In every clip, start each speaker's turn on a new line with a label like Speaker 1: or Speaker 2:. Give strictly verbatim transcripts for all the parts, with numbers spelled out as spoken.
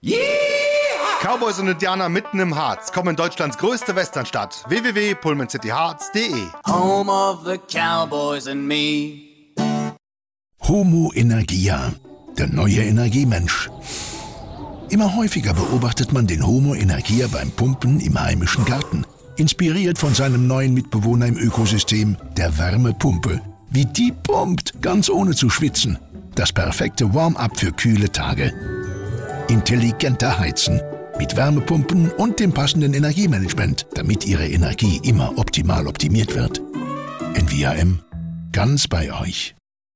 Speaker 1: Cowboys und Indianer mitten im Harz kommen in Deutschlands größte Westernstadt. w w w punkt pullman city harz punkt d e
Speaker 2: Home of the Cowboys and me.
Speaker 3: Homo Energia, der neue Energiemensch. Immer häufiger beobachtet man den Homo Energia beim Pumpen im heimischen Garten. Inspiriert von seinem neuen Mitbewohner im Ökosystem, der Wärmepumpe. Wie die pumpt, ganz ohne zu schwitzen. Das perfekte Warm-up für kühle Tage. Intelligenter Heizen. Mit Wärmepumpen und dem passenden Energiemanagement, damit Ihre Energie immer optimal optimiert wird. N V R M, ganz bei euch.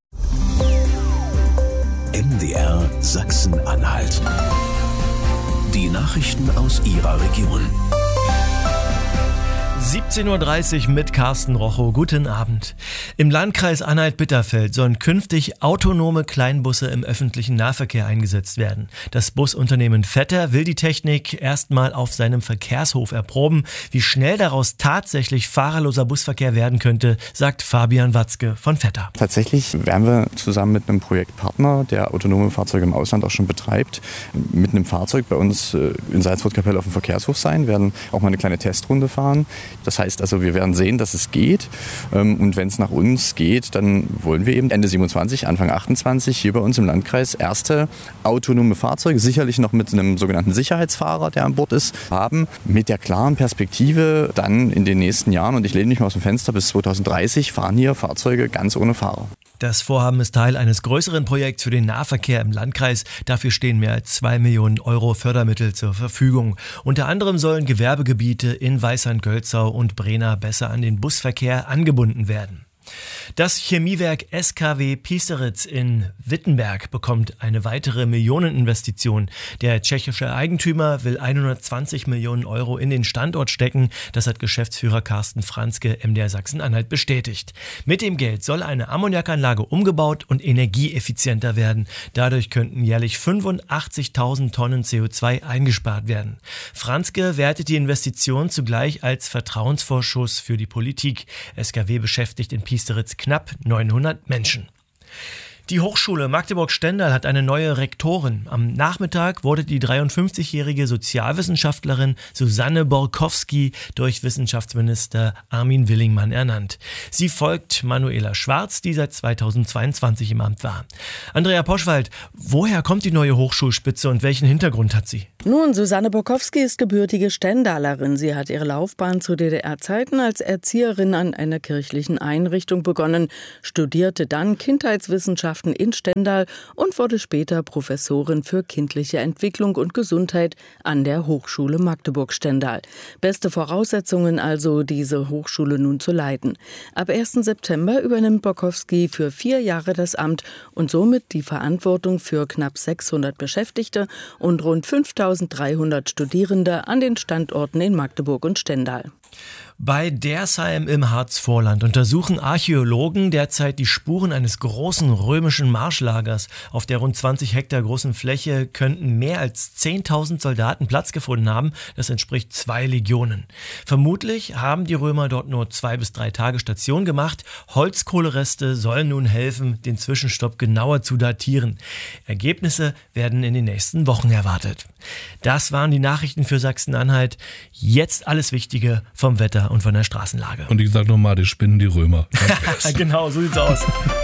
Speaker 4: M D R Sachsen-Anhalt. Die Nachrichten aus Ihrer Region.
Speaker 5: siebzehn Uhr dreißig mit Carsten Rochow. Guten Abend. Im Landkreis Anhalt-Bitterfeld sollen künftig autonome Kleinbusse im öffentlichen Nahverkehr eingesetzt werden. Das Busunternehmen Vetter will die Technik erstmal auf seinem Verkehrshof erproben. Wie schnell daraus tatsächlich fahrerloser Busverkehr werden könnte, sagt Fabian Watzke von Vetter.
Speaker 6: Tatsächlich werden wir zusammen mit einem Projektpartner, der autonome Fahrzeuge im Ausland auch schon betreibt, mit einem Fahrzeug bei uns in Salzburg-Kapelle auf dem Verkehrshof sein, werden auch mal eine kleine Testrunde fahren. Das heißt also, wir werden sehen, dass es geht. Und wenn es nach uns geht, dann wollen wir eben Ende siebenundzwanzig, Anfang achtundzwanzig hier bei uns im Landkreis erste autonome Fahrzeuge, sicherlich noch mit einem sogenannten Sicherheitsfahrer, der an Bord ist, haben. Mit der klaren Perspektive dann in den nächsten Jahren, und ich lehne mich mal aus dem Fenster, bis zweitausenddreißig fahren hier Fahrzeuge ganz ohne Fahrer.
Speaker 5: Das Vorhaben ist Teil eines größeren Projekts für den Nahverkehr im Landkreis. Dafür stehen mehr als zwei Millionen Euro Fördermittel zur Verfügung. Unter anderem sollen Gewerbegebiete in Weißand-Gölzau und Brena besser an den Busverkehr angebunden werden. Das Chemiewerk S K W Piesteritz in Wittenberg bekommt eine weitere Millioneninvestition. Der tschechische Eigentümer will hundertzwanzig Millionen Euro in den Standort stecken. Das hat Geschäftsführer Carsten Franzke, M D R Sachsen-Anhalt, bestätigt. Mit dem Geld soll eine Ammoniakanlage umgebaut und energieeffizienter werden. Dadurch könnten jährlich fünfundachtzigtausend Tonnen C O zwei eingespart werden. Franzke wertet die Investition zugleich als Vertrauensvorschuss für die Politik. S K W beschäftigt in Piesteritz knapp neunhundert Menschen. Die Hochschule Magdeburg-Stendal hat eine neue Rektorin. Am Nachmittag wurde die dreiundfünfzigjährige Sozialwissenschaftlerin Susanne Borkowski durch Wissenschaftsminister Armin Willingmann ernannt. Sie folgt Manuela Schwarz, die seit zweitausendzweiundzwanzig im Amt war. Andrea Poschwald, woher kommt die neue Hochschulspitze und welchen Hintergrund hat sie?
Speaker 7: Nun, Susanne Borkowski ist gebürtige Stendalerin. Sie hat ihre Laufbahn zu D D R-Zeiten als Erzieherin an einer kirchlichen Einrichtung begonnen, studierte dann Kindheitswissenschaften in Stendal und wurde später Professorin für kindliche Entwicklung und Gesundheit an der Hochschule Magdeburg-Stendal. Beste Voraussetzungen also, diese Hochschule nun zu leiten. Ab ersten September übernimmt Borkowski für vier Jahre das Amt und somit die Verantwortung für knapp sechshundert Beschäftigte und rund fünftausenddreihundert Studierende an den Standorten in Magdeburg und Stendal.
Speaker 5: Bei Dersheim im Harzvorland untersuchen Archäologen derzeit die Spuren eines großen römischen Marschlagers. Auf der rund zwanzig Hektar großen Fläche könnten mehr als zehntausend Soldaten Platz gefunden haben. Das entspricht zwei Legionen. Vermutlich haben die Römer dort nur zwei bis drei Tage Station gemacht. Holzkohlereste sollen nun helfen, den Zwischenstopp genauer zu datieren. Ergebnisse werden in den nächsten Wochen erwartet. Das waren die Nachrichten für Sachsen-Anhalt. Jetzt alles Wichtige vom Wetter und von der Straßenlage.
Speaker 8: Und ich sage nochmal, die spinnen die Römer.
Speaker 5: Genau, so sieht's aus.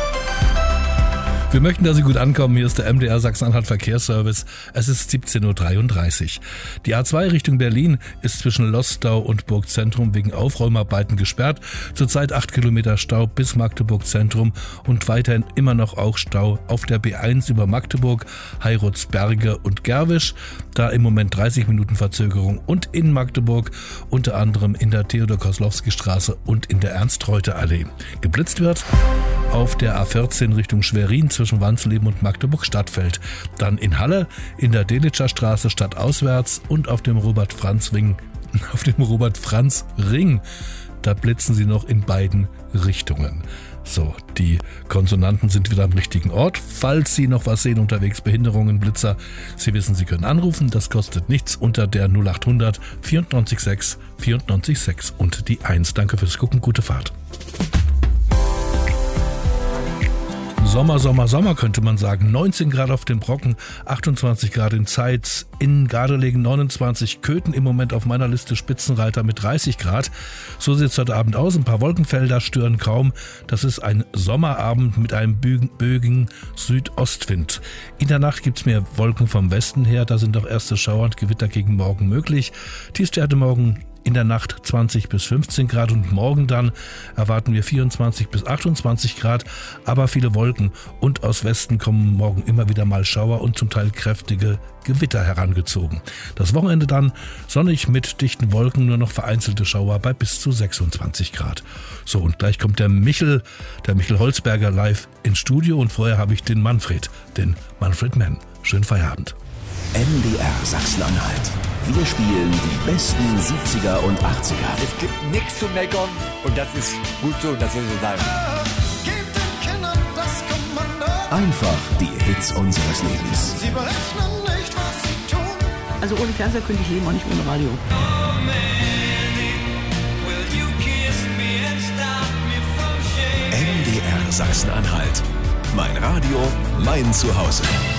Speaker 8: Wir möchten, dass Sie gut ankommen. Hier ist der M D R Sachsen-Anhalt Verkehrsservice. Es ist siebzehn Uhr dreiunddreißig. Die A zwei Richtung Berlin ist zwischen Lostau und Burgzentrum wegen Aufräumarbeiten gesperrt. Zurzeit acht Kilometer Stau bis Magdeburg Zentrum und weiterhin immer noch auch Stau auf der B eins über Magdeburg, Heirutzberge und Gerwisch. Da im Moment dreißig Minuten Verzögerung und in Magdeburg, unter anderem in der Theodor-Koslowski-Straße und in der Ernst-Reuter-Allee. Geblitzt wird auf der A vierzehn Richtung Schwerin zwischen Wansleben und Magdeburg-Stadtfeld. Dann in Halle, in der Delitscher Straße stadtauswärts und auf dem Robert-Franz-Ring. Auf dem Robert-Franz-Ring, da blitzen sie noch in beiden Richtungen. So, die Konsonanten sind wieder am richtigen Ort. Falls Sie noch was sehen unterwegs, Behinderungen, Blitzer, Sie wissen, Sie können anrufen. Das kostet nichts unter der null acht hundert vierundneunzig sechs vierundneunzig sechs und die eins. Danke fürs Gucken, gute Fahrt. Sommer, Sommer, Sommer könnte man sagen. neunzehn Grad auf den Brocken, achtundzwanzig Grad in Zeitz, in Gardelegen neunundzwanzig, Köthen im Moment auf meiner Liste Spitzenreiter mit dreißig Grad. So sieht es heute Abend aus, ein paar Wolkenfelder stören kaum. Das ist ein Sommerabend mit einem böigen Südostwind. In der Nacht gibt es mehr Wolken vom Westen her, da sind auch erste Schauer und Gewitter gegen morgen möglich. Tiefstwerte morgen in der Nacht zwanzig bis fünfzehn Grad und morgen dann erwarten wir vierundzwanzig bis achtundzwanzig Grad, aber viele Wolken und aus Westen kommen morgen immer wieder mal Schauer und zum Teil kräftige Gewitter herangezogen. Das Wochenende dann sonnig mit dichten Wolken, nur noch vereinzelte Schauer bei bis zu sechsundzwanzig Grad. So, und gleich kommt der Michel, der Michel Holzberger live ins Studio und vorher habe ich den Manfred, den Manfred Mann. Schönen Feierabend.
Speaker 4: M D R Sachsen-Anhalt. Wir spielen die besten siebziger und achtziger.
Speaker 9: Es gibt nichts zu meckern und das ist gut so und das soll so sein.
Speaker 4: Einfach die Hits unseres Lebens.
Speaker 10: Sie berechnen nicht, was sie tun.
Speaker 11: Also ohne Fernseher könnte ich leben, auch nicht ohne Radio.
Speaker 4: M D R Sachsen-Anhalt. Mein Radio, mein Zuhause.